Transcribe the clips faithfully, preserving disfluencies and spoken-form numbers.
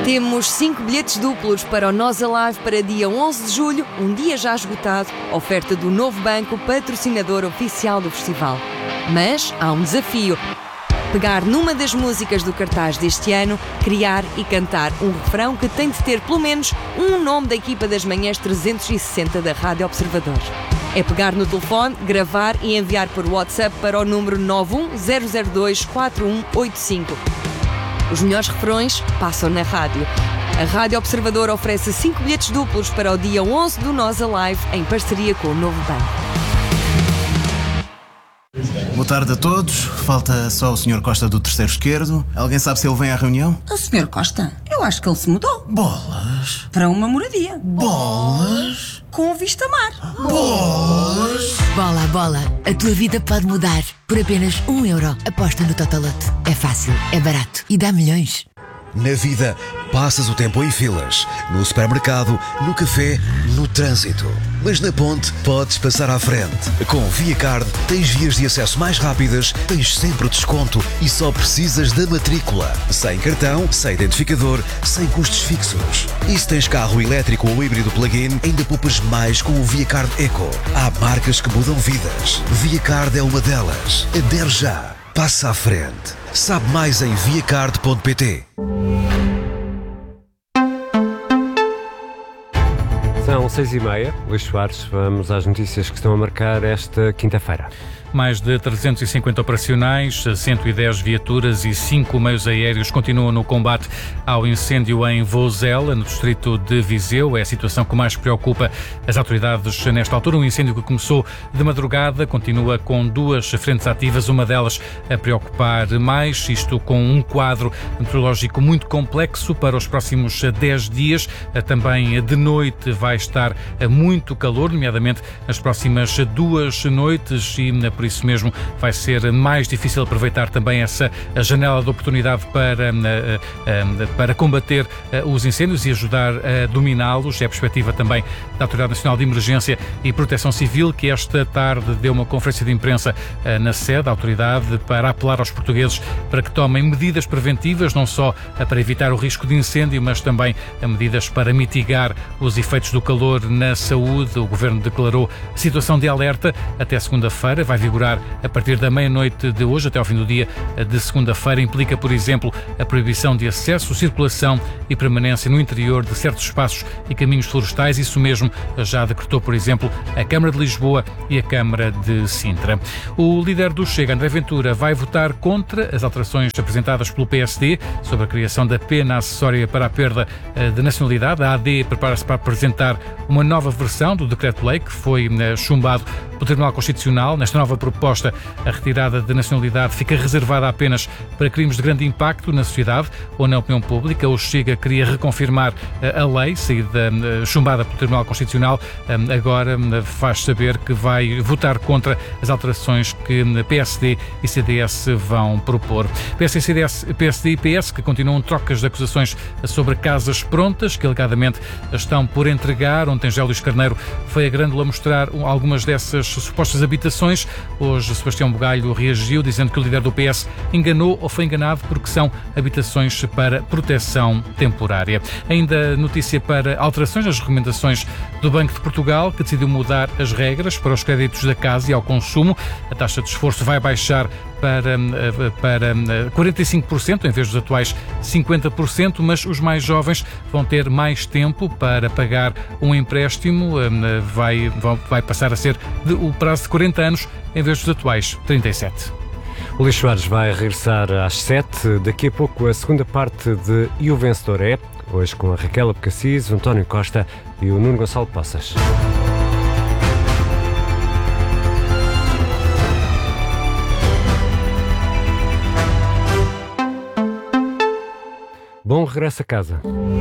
Temos cinco bilhetes duplos para o Nós Alive para dia onze de julho, um dia já esgotado, oferta do Novo Banco, patrocinador oficial do festival. Mas há um desafio. Pegar numa das músicas do cartaz deste ano, criar e cantar um refrão que tem de ter pelo menos um nome da equipa das manhãs trezentos e sessenta da Rádio Observador. É pegar no telefone, gravar e enviar por WhatsApp para o número nove um zero zero dois quatro um oito cinco. Os melhores refrões passam na rádio. A Rádio Observador oferece cinco bilhetes duplos para o dia onze do Nós Alive, em parceria com o Novo Banco. Boa tarde a todos. Falta só o senhor Costa do terceiro esquerdo. Alguém sabe se ele vem à reunião? O senhor Costa? Eu acho que ele se mudou. Bolas. Para uma moradia. Bolas. Com vista mar. Bolas. Bola, bola. A tua vida pode mudar. Por apenas um euro. Aposta no Totolote. É fácil, é barato e dá milhões. Na vida, passas o tempo em filas, no supermercado, no café, no trânsito. Mas na ponte, podes passar à frente. Com ViaCard, tens vias de acesso mais rápidas, tens sempre desconto e só precisas da matrícula. Sem cartão, sem identificador, sem custos fixos. E se tens carro elétrico ou híbrido plug-in, ainda poupas mais com o ViaCard Eco. Há marcas que mudam vidas. ViaCard é uma delas. Adere já. Passa à frente. Sabe mais em viacard ponto pt. São seis e meia. Luís Soares, vamos às notícias que estão a marcar esta quinta-feira. Mais de trezentos e cinquenta operacionais, cento e dez viaturas e cinco meios aéreos continuam no combate ao incêndio em Vozela, no distrito de Viseu. É a situação que mais preocupa as autoridades nesta altura. Um incêndio que começou de madrugada, continua com duas frentes ativas, uma delas a preocupar mais, isto com um quadro meteorológico muito complexo para os próximos dez dias. Também de noite vai estar muito calor, nomeadamente nas próximas duas noites, e por isso mesmo vai ser mais difícil aproveitar também essa janela de oportunidade para, para combater os incêndios e ajudar a dominá-los. É a perspectiva também da Autoridade Nacional de Emergência e Proteção Civil, que esta tarde deu uma conferência de imprensa na sede da autoridade para apelar aos portugueses para que tomem medidas preventivas, não só para evitar o risco de incêndio, mas também medidas para mitigar os efeitos do calor na saúde. O Governo declarou situação de alerta até segunda-feira, vai vigorar a partir da meia-noite de hoje até ao fim do dia de segunda-feira. Implica, por exemplo, a proibição de acesso, circulação e permanência no interior de certos espaços e caminhos florestais. Isso mesmo já decretou, por exemplo, a Câmara de Lisboa e a Câmara de Sintra. O líder do Chega, André Ventura, vai votar contra as alterações apresentadas pelo P S D sobre a criação da pena acessória para a perda de nacionalidade. A A D prepara-se para apresentar uma nova versão do decreto-lei que foi chumbado pelo Tribunal Constitucional. Nesta nova proposta, a retirada de nacionalidade fica reservada apenas para crimes de grande impacto na sociedade ou na opinião pública. O Chega queria reconfirmar a lei, saída chumbada pelo Tribunal Constitucional. Agora faz saber que vai votar contra as alterações que P S D e C D S vão propor. P S D, C D S, P S D e P S que continuam trocas de acusações sobre casas prontas que alegadamente estão por entregar. Ontem José Luís Carneiro foi a Grândola mostrar algumas dessas supostas habitações. Hoje Sebastião Bugalho reagiu dizendo que o líder do P S enganou ou foi enganado porque são habitações para proteção temporária. Ainda notícia para alterações nas recomendações do Banco de Portugal, que decidiu mudar as regras para os créditos da casa e ao consumo. A taxa de esforço vai baixar para, para quarenta e cinco por cento em vez dos atuais cinquenta por cento, mas os mais jovens vão ter mais tempo para pagar um empréstimo. Vai, vai passar a ser de, o prazo de quarenta anos em vez dos atuais trinta e sete. O Luís Soares vai regressar às sete. Daqui a pouco a segunda parte de E o Vencedor é, hoje com a Raquel Abcacis, o António Costa e o Nuno Gonçalo Poças. Bom regresso a casa.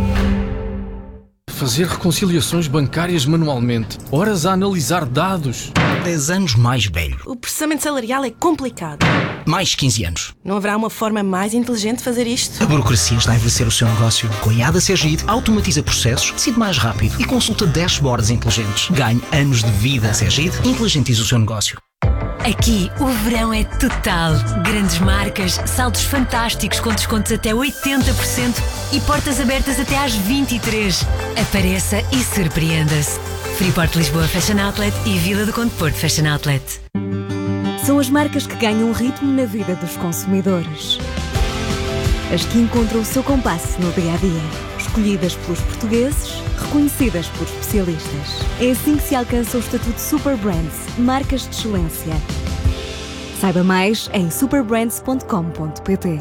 Fazer reconciliações bancárias manualmente, horas a analisar dados. dez anos mais velho. O processamento salarial é complicado. Mais quinze anos. Não haverá uma forma mais inteligente de fazer isto? A burocracia está a envelhecer o seu negócio. Com a I A D A Sergide, automatiza processos, decide mais rápido e consulta dashboards inteligentes. Ganhe anos de vida. Sergide, inteligentiza o seu negócio. Aqui o verão é total. Grandes marcas, saldos fantásticos com descontos até oitenta por cento e portas abertas até às vinte e três. Apareça e surpreenda-se. Freeport Lisboa Fashion Outlet e Vila do Conde Porto Fashion Outlet. São as marcas que ganham ritmo na vida dos consumidores. As que encontram o seu compasso no dia-a-dia. Escolhidas pelos portugueses, reconhecidas por especialistas. É assim que se alcança o estatuto Super Brands, marcas de excelência. Saiba mais em super brands ponto com ponto pt.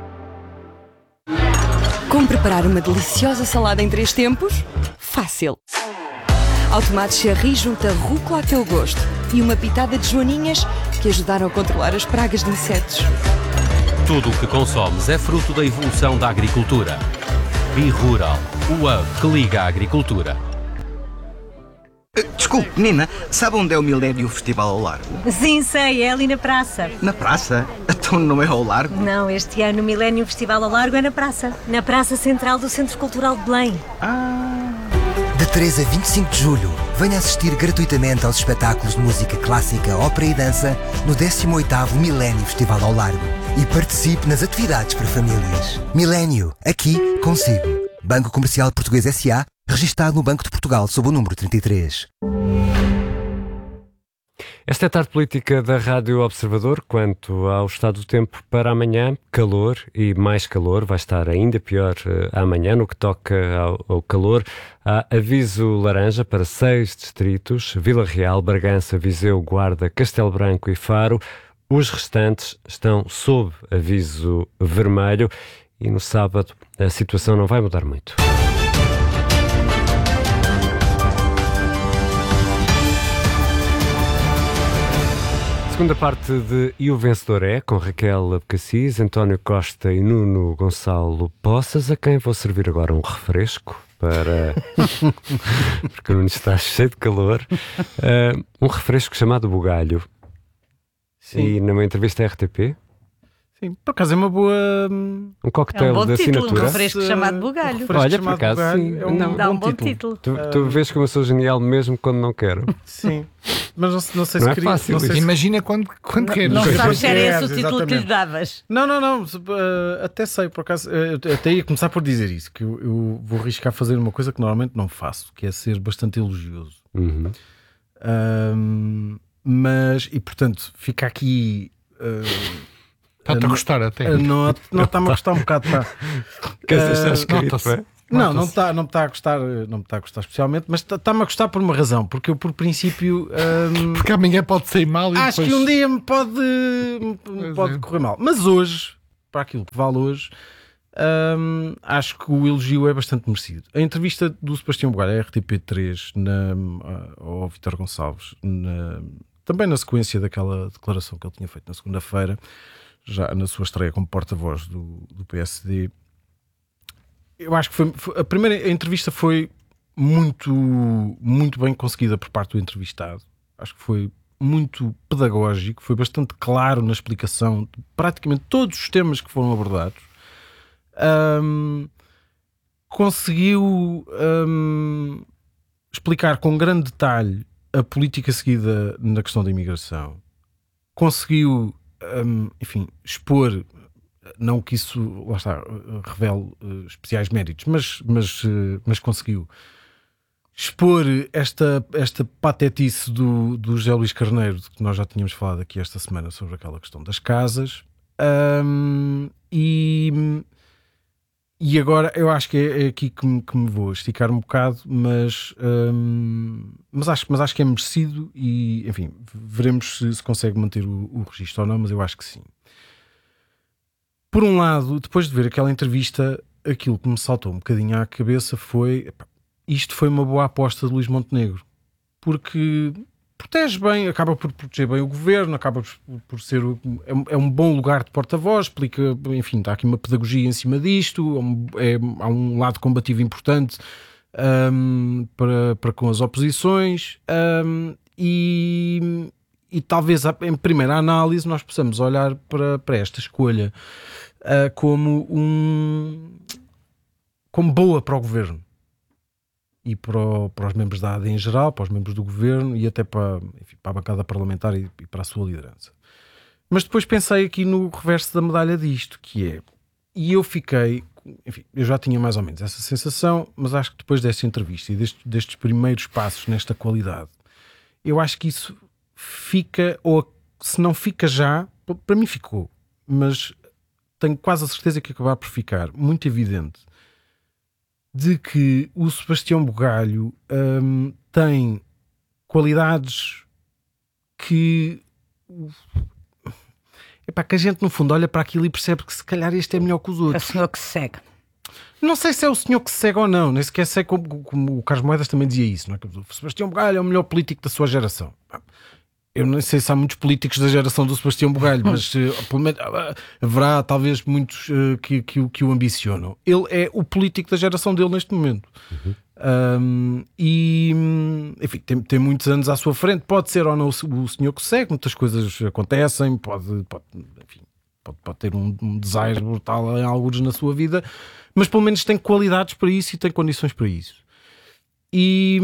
Como preparar uma deliciosa salada em três tempos? Fácil! Ao tomate cherry junta rúcula a teu gosto e uma pitada de joaninhas que ajudaram a controlar as pragas de insetos. Tudo o que consomes é fruto da evolução da agricultura. B-Rural, o hub que liga a agricultura. Desculpe, menina, sabe onde é o Milénio Festival ao Largo? Sim, sei, é ali na praça. Na praça? Então não é ao Largo? Não, este ano o Milénio Festival ao Largo é na praça. Na Praça Central do Centro Cultural de Belém. Ah... De três a vinte e cinco de julho, venha assistir gratuitamente aos espetáculos de música clássica, ópera e dança no décimo oitavo Milénio Festival ao Largo e participe nas atividades para famílias. Milénio, aqui consigo. Banco Comercial Português S A, registado no Banco de Portugal sob o número trinta e três. Esta é a tarde política da Rádio Observador. Quanto ao estado do tempo para amanhã, calor e mais calor, vai estar ainda pior uh, amanhã. No que toca ao, ao calor, há aviso laranja para seis distritos: Vila Real, Bragança, Viseu, Guarda, Castelo Branco e Faro. Os restantes estão sob aviso vermelho e no sábado a situação não vai mudar muito. Segunda parte de E o Vencedor é, com Raquel Abcacis, António Costa e Nuno Gonçalo Poças, a quem vou servir agora um refresco para... porque o Nuno está cheio de calor. Uh, um refresco chamado Bugalho. Sim. E numa entrevista à R T P... Sim, por acaso é uma boa... Um coquetel é um bom de título, assinatura. Um refresco chamado Bugalho. Um Olha, por acaso, sim. É um, não, dá um bom bom título. título. Tu, tu vês como eu sou genial mesmo quando não quero. Sim, mas não, não sei não se é queria... fácil. Não sei se... Imagina quando, quando não, queres. Não sei sabes se era esse o queres, título que lhe exatamente. davas. Não, não, não. Uh, até sei, por acaso. Uh, até ia começar por dizer isso, que eu, eu vou arriscar fazer uma coisa que normalmente não faço, que é ser bastante elogioso. Uhum. Uh, mas, e portanto, fica aqui... Uh, Está-te a gostar até. Não, não está-me a gostar um bocado. Tá. Que uh, escrito, é? Não, não está não tá a gostar, não me está a gostar especialmente, mas está-me a gostar por uma razão, porque eu por princípio um, porque amanhã pode sair mal e acho depois... que um dia me pode, me pode é. correr mal, mas hoje, para aquilo que vale hoje, um, acho que o elogio é bastante merecido. A entrevista do Sebastião Bugalho à R T P três na, ao Vítor Gonçalves, na, também na sequência daquela declaração que ele tinha feito na segunda-feira, já na sua estreia como porta-voz do, do P S D, eu acho que foi, foi a primeira a entrevista foi muito, muito bem conseguida por parte do entrevistado. Acho que foi muito pedagógico, foi bastante claro na explicação de praticamente todos os temas que foram abordados. Um, conseguiu um, explicar com grande detalhe a política seguida na questão da imigração. Conseguiu Um, enfim, expor, não que isso, lá está, revele uh, especiais méritos, mas, mas, uh, mas conseguiu expor esta, esta patetice do, do José Luís Carneiro, de que nós já tínhamos falado aqui esta semana sobre aquela questão das casas, um, e, e agora eu acho que é, é aqui que me, que me vou esticar um bocado, mas, um, mas, acho, mas acho que é merecido e, enfim, veremos se, se consegue manter o, o registro ou não, mas eu acho que sim. Por um lado, depois de ver aquela entrevista, aquilo que me saltou um bocadinho à cabeça foi, epá, isto foi uma boa aposta de Luís Montenegro, porque protege bem, acaba por proteger bem o governo, acaba por, por ser é, é um bom lugar de porta-voz, explica, enfim, está aqui uma pedagogia em cima disto, é, há um lado combativo importante um, para, para com as oposições, um, e, e talvez em primeira análise nós possamos olhar para, para esta escolha uh, como um como boa para o governo. e para, o, para os membros da A D em geral, para os membros do governo e até para, enfim, para a bancada parlamentar e, e para a sua liderança. Mas depois pensei aqui no reverso da medalha disto, que é, e eu fiquei, enfim, eu já tinha mais ou menos essa sensação, mas acho que depois desta entrevista e destes, destes primeiros passos nesta qualidade, eu acho que isso fica, ou se não fica já, para mim ficou, mas tenho quase a certeza que acabar por ficar muito evidente de que o Sebastião Bugalho hum, tem qualidades que... Epá, que a gente no fundo olha para aquilo e percebe que se calhar este é melhor que os outros. É o senhor que se segue. Não sei se é o senhor que se segue ou não, nem sequer sei como, como o Carlos Moedas também dizia isso, não é? O Sebastião Bugalho é o melhor político da sua geração. Eu não sei se há muitos políticos da geração do Sebastião Bugalho, mas uh, pelo menos, uh, haverá talvez muitos uh, que, que, que o ambicionam. Ele é o político da geração dele neste momento. Uhum. Um, e enfim, tem, tem muitos anos à sua frente. Pode ser ou não o, o senhor que segue, muitas coisas acontecem, pode, pode, enfim, pode, pode ter um, um desaire brutal em alguns na sua vida, mas pelo menos tem qualidades para isso e tem condições para isso. E...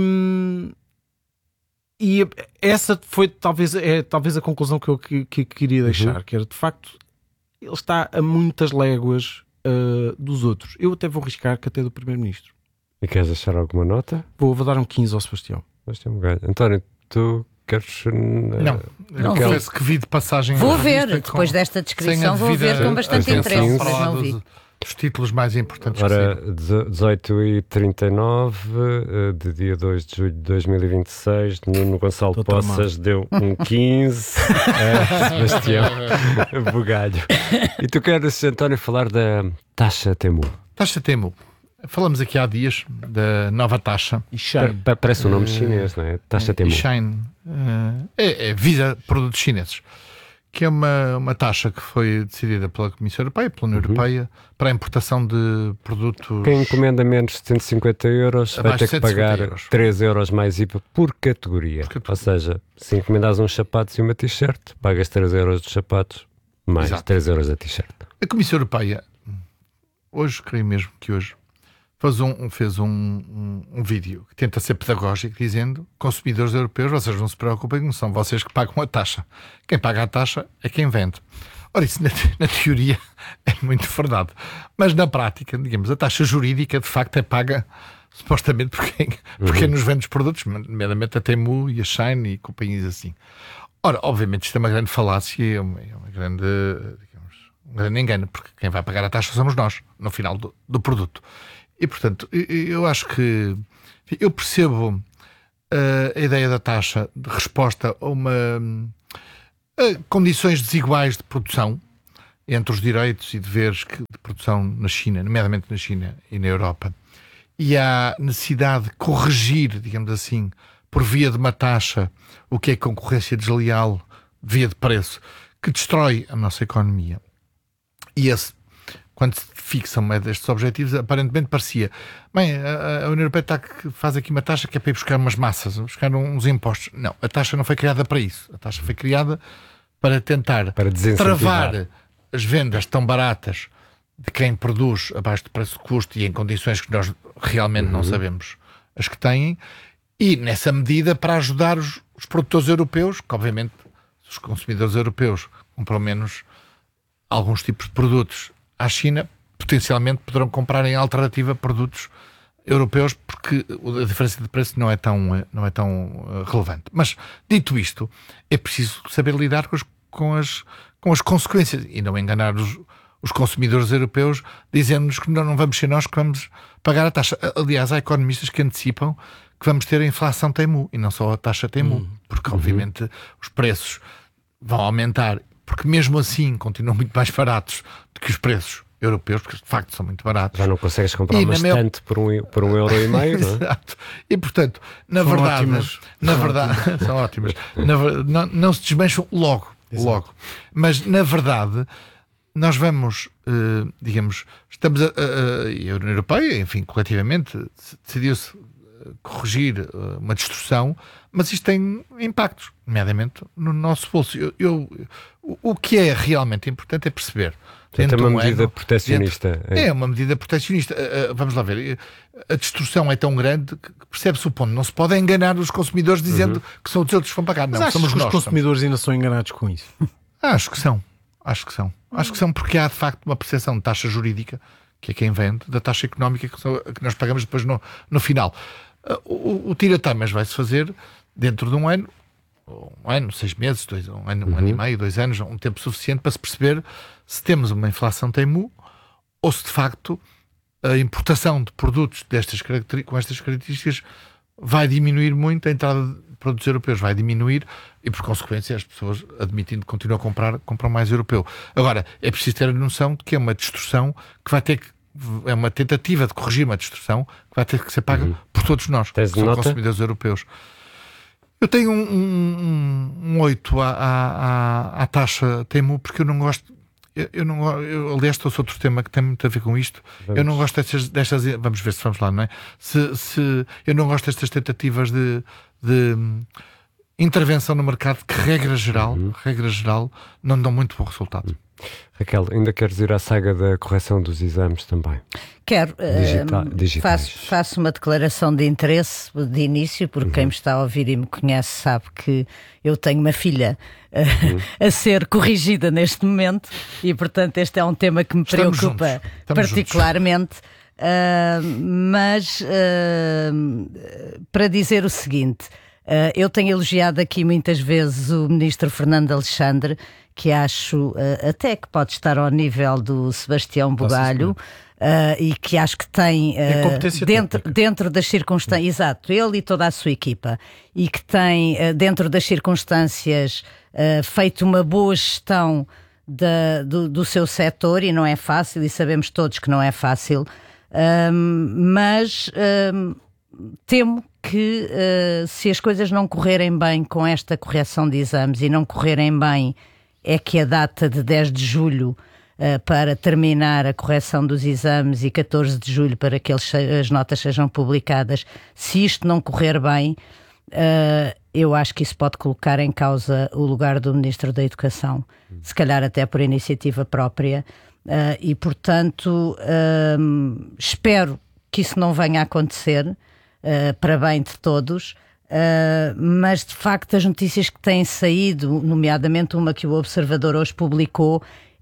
E essa foi talvez, é, talvez a conclusão que eu que, que queria deixar, uhum. que era de facto, ele está a muitas léguas uh, dos outros. Eu até vou arriscar que até do Primeiro-Ministro. E queres deixar alguma nota? Vou, vou dar um quinze ao Sebastião. Sebastião Bugalho. António, tu queres... Uh, não, não confesso que vi de passagem... Vou ver, depois com, desta descrição, vou ver com bastante interesse, mas não vi. Os títulos mais importantes. Ora, dezoito e trinta e nove de dia dois de julho de dois mil e vinte e seis, Nuno Gonçalo Tô Poças deu um quinze a Sebastião Bugalho. E tu queres, António, falar da taxa Temu? Taxa Temu. Falamos aqui há dias da nova taxa. Pa- pa- parece um nome uh, chinês, não é? Taxa Temu. Shine. Uh, é, é Visa Produtos Chineses. Que é uma, uma taxa que foi decidida pela Comissão Europeia, pela União uhum. Europeia, para a importação de produtos... Quem encomenda menos de cento e cinquenta euros vai ter que pagar euros. três euros mais I V A por categoria. por categoria. Ou seja, se encomendares uns sapatos e uma t-shirt, pagas três euros dos sapatos, mais Exato. três euros da t-shirt. A Comissão Europeia, hoje, creio mesmo que hoje, fez um, fez um, um, um vídeo que tenta ser pedagógico, dizendo: consumidores europeus, vocês não se preocupem, não são vocês que pagam a taxa. Quem paga a taxa é quem vende. Ora, isso na, na teoria é muito verdade. Mas na prática, digamos, a taxa jurídica de facto é paga supostamente por quem, uhum. por quem nos vende os produtos, nomeadamente a Temu e a Shine e companhias assim. Ora, obviamente isto é uma grande falácia, é uma, é uma grande, digamos, um grande engano, porque quem vai pagar a taxa somos nós, no final do, do produto. E, portanto, eu acho que... Eu percebo uh, a ideia da taxa de resposta a uma... a condições desiguais de produção entre os direitos e deveres de produção na China, nomeadamente na China e na Europa, e a necessidade de corrigir, digamos assim, por via de uma taxa, o que é concorrência desleal, via de preço, que destrói a nossa economia. E esse... Quando se fixam destes objetivos, aparentemente parecia, bem, a, a União Europeia está, faz aqui uma taxa que é para ir buscar umas massas, buscar uns impostos. Não, a taxa não foi criada para isso. A taxa foi criada para tentar para travar as vendas tão baratas de quem produz abaixo do preço de custo e em condições que nós realmente uhum. não sabemos as que têm, e nessa medida para ajudar os, os produtores europeus, que obviamente os consumidores europeus compram menos alguns tipos de produtos à China, potencialmente poderão comprar em alternativa produtos europeus, porque a diferença de preço não é tão, não é tão relevante. Mas, dito isto, é preciso saber lidar com as, com as, com as consequências e não enganar os, os consumidores europeus dizendo-nos que não, não vamos ser nós que vamos pagar a taxa. Aliás, há economistas que antecipam que vamos ter a inflação Temu e não só a taxa Temu, uhum. porque obviamente uhum. os preços vão aumentar, porque mesmo assim continuam muito mais baratos do que os preços europeus, porque de facto são muito baratos. Já não consegues comprar uma estante por um, por um euro e meio, não é? Exato. E portanto, na são verdade, ótimas. na são verdade, ótimas. são ótimas. Na, não, não se desmancham logo, Exato. logo. Mas na verdade, nós vamos, uh, digamos, estamos a, a, a, a União Europeia, enfim, coletivamente, decidiu-se corrigir uma destrução, mas isto tem impactos, nomeadamente no nosso bolso. Eu, eu, o que é realmente importante é perceber Portanto, é uma medida ano, protecionista. Dentro, é. é uma medida protecionista. Uh, uh, vamos lá ver. A destruição é tão grande que percebe-se o ponto. Não se pode enganar os consumidores dizendo uhum. que são os outros que vão pagar. Não, Mas somos que nós. Os consumidores ainda são enganados com isso? Acho que são. Acho que são. Acho que são porque há de facto uma percepção de taxa jurídica, que é quem vende, da taxa económica que, são, que nós pagamos depois no, no final. Uh, o, o tira-teimas vai-se fazer dentro de um ano, um ano, seis meses, dois, um, ano, uhum. um ano e meio, dois anos, um tempo suficiente para se perceber se temos uma inflação Temu ou se de facto a importação de produtos destas com estas características vai diminuir muito, a entrada de produtos europeus vai diminuir e por consequência as pessoas, admitindo que continuam a comprar, compram mais europeu. Agora, é preciso ter a noção de que é uma destruição que vai ter que é uma tentativa de corrigir uma destrução que vai ter que ser paga uhum. por todos nós, que são nota? consumidores europeus. Eu tenho um, um, um oito à, à, à taxa Temu porque eu não gosto. Eu, eu não, eu, aliás, trouxe outro tema que tem muito a ver com isto. Vamos. Eu não gosto destas, destas. Vamos ver se vamos lá, não é? Se, se, eu não gosto destas tentativas de, de intervenção no mercado que, regra geral, uhum. regra geral, não dão muito bom resultado. Uhum. Raquel, ainda queres ir à saga da correção dos exames também? Quero. Digita- uh, faço, faço uma declaração de interesse de início, porque uhum. quem me está a ouvir e me conhece sabe que eu tenho uma filha uh, uhum. a ser corrigida neste momento e, portanto, este é um tema que me Estamos preocupa particularmente. Uh, mas, uh, para dizer o seguinte, uh, eu tenho elogiado aqui muitas vezes o ministro Fernando Alexandre, que acho uh, até que pode estar ao nível do Sebastião Bugalho, uh, e que acho que tem uh, dentro, dentro das circunstâncias, exato, ele e toda a sua equipa, e que tem uh, dentro das circunstâncias uh, feito uma boa gestão da, do, do seu setor, e não é fácil, e sabemos todos que não é fácil, um, mas um, temo que uh, se as coisas não correrem bem com esta correção de exames e não correrem bem, é que a data de dez de julho uh, para terminar a correção dos exames e catorze de julho para que eles, as notas sejam publicadas, se isto não correr bem, uh, eu acho que isso pode colocar em causa o lugar do Ministro da Educação, se calhar até por iniciativa própria, uh, e portanto uh, espero que isso não venha a acontecer, uh, para bem de todos. Uh, mas de facto as notícias que têm saído, nomeadamente uma que o Observador hoje publicou,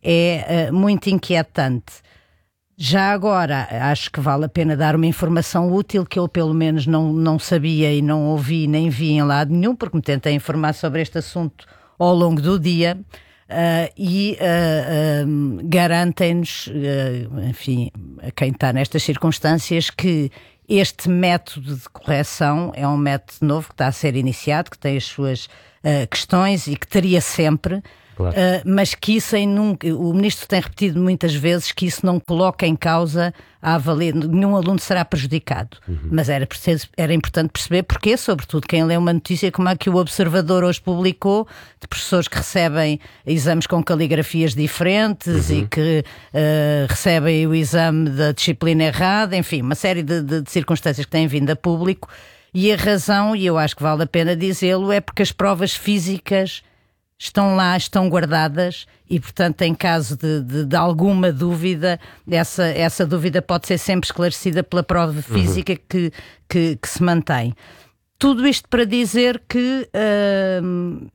é uh, muito inquietante. Já agora acho que vale a pena dar uma informação útil que eu pelo menos não, não sabia e não ouvi nem vi em lado nenhum, porque me tentei informar sobre este assunto ao longo do dia, uh, e uh, uh, garantem-nos, uh, enfim, a quem está nestas circunstâncias, que este método de correção é um método novo que está a ser iniciado, que tem as suas uh, questões e que teria sempre, claro. uh, mas que isso em nunca, o Ministro tem repetido muitas vezes que isso não coloca em causa a avaliação, nenhum aluno será prejudicado. Uhum. Mas era, preciso, era importante perceber porquê, sobretudo quem lê uma notícia como a que o Observador hoje publicou, de professores que recebem exames com caligrafias diferentes, uhum. e que uh, recebem o exame da disciplina errada, enfim, uma série de, de, de circunstâncias que têm vindo a público, e a razão, e eu acho que vale a pena dizê-lo, é porque as provas físicas estão lá, estão guardadas e, portanto, em caso de, de, de alguma dúvida, essa, essa dúvida pode ser sempre esclarecida pela prova física uhum. que, que, que se mantém. Tudo isto para dizer que uh,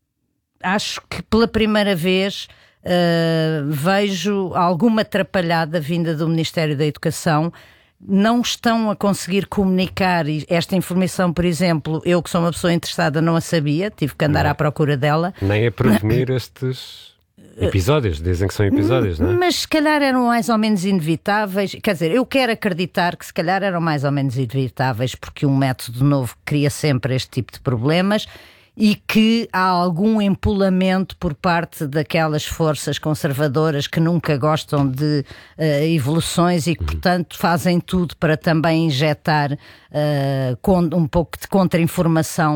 acho que pela primeira vez uh, vejo alguma atrapalhada vinda do Ministério da Educação. Não estão a conseguir comunicar esta informação, por exemplo, eu que sou uma pessoa interessada não a sabia, tive que andar não. à procura dela. Nem a prevenir estes episódios, dizem que são episódios, não é? Mas se calhar eram mais ou menos inevitáveis, quer dizer, eu quero acreditar que se calhar eram mais ou menos inevitáveis, porque um método novo cria sempre este tipo de problemas, e que há algum empolamento por parte daquelas forças conservadoras que nunca gostam de uh, evoluções e que, portanto, fazem tudo para também injetar uh, com, um pouco de contra-informação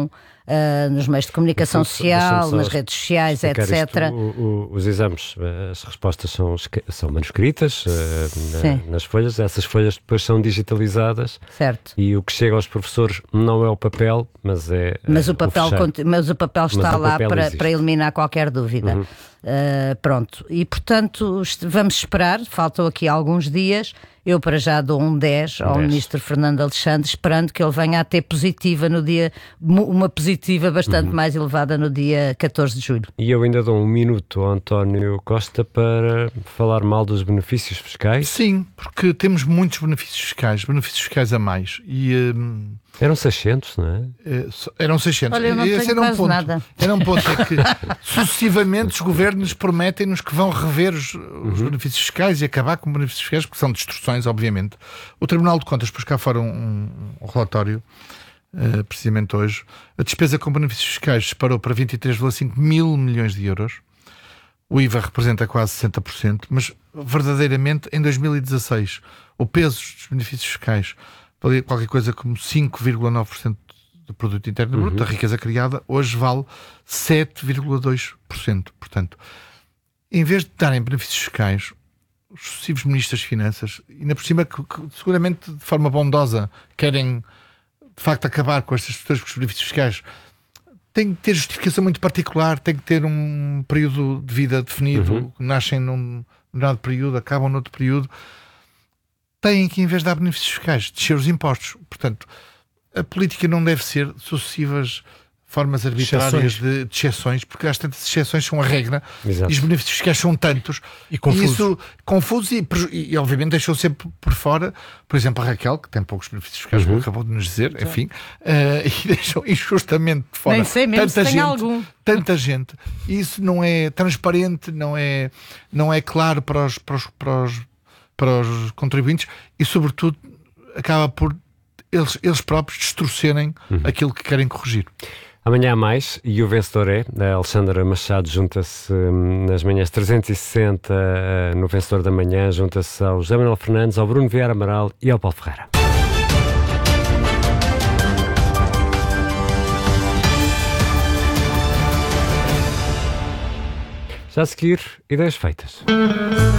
uh, nos meios de comunicação social, nas redes sociais, etcétera. Isto, o, o, os exames, as respostas são, são manuscritas uh, na, nas folhas, essas folhas depois são digitalizadas. Certo. E o que chega aos professores não é o papel, mas é. Mas o papel, o mas o papel está mas o lá papel para, para eliminar qualquer dúvida. Uhum. Uh, pronto. E portanto, vamos esperar, faltam aqui alguns dias. Eu para já dou um dez ao dez. Ministro Fernando Alexandre, esperando que ele venha a ter positiva no dia, uma positiva bastante uhum. mais elevada no dia catorze de julho. E eu ainda dou um minuto ao António Costa para falar mal dos benefícios fiscais. Sim, porque temos muitos benefícios fiscais, benefícios fiscais a mais. E, hum, eram seiscentos, não é? Eram seiscentos. Olha, eu não Esse tenho era um quase ponto. nada. Era um ponto é que sucessivamente os governos prometem-nos que vão rever os, os uhum. benefícios fiscais e acabar com benefícios fiscais, porque são destruções, obviamente. O Tribunal de Contas pôs cá fora um, um relatório, uh, precisamente hoje. A despesa com benefícios fiscais disparou para vinte e três vírgula cinco mil milhões de euros. O I V A representa quase sessenta por cento, mas verdadeiramente em dois mil e dezasseis o peso dos benefícios fiscais valia qualquer coisa como cinco vírgula nove por cento do produto interno bruto, uhum. da riqueza criada, hoje vale sete vírgula dois por cento. Portanto, em vez de darem benefícios fiscais, os sucessivos ministros das Finanças, ainda por cima, que, que seguramente de forma bondosa querem de facto acabar com estas estruturas, com os benefícios fiscais, tem que ter justificação muito particular, tem que ter um período de vida definido, uhum. nascem num determinado período, acabam noutro período. Têm que, em vez de dar benefícios fiscais, descer os impostos. Portanto, a política não deve ser sucessivas formas arbitrárias de, de exceções, porque às tantas exceções são a regra. Exato. E os benefícios fiscais são tantos. E confusos. E isso, confusos e, e, e, obviamente, deixou sempre por fora, por exemplo, a Raquel, que tem poucos benefícios fiscais, uhum. acabou de nos dizer, Exato. enfim, uh, e deixou injustamente de fora Nem sei mesmo tanta se gente. Algum. Tanta gente. E isso não é transparente, não é, não é claro para os, para os, para os, para os contribuintes e, sobretudo, acaba por eles, eles próprios distorcerem uhum. aquilo que querem corrigir. Amanhã há mais, e o vencedor é a Alexandra Machado, junta-se hum, nas manhãs trezentos e sessenta, uh, no vencedor da manhã, junta-se ao José Manuel Fernandes, ao Bruno Vieira Amaral e ao Paulo Ferreira. Já a seguir, ideias feitas.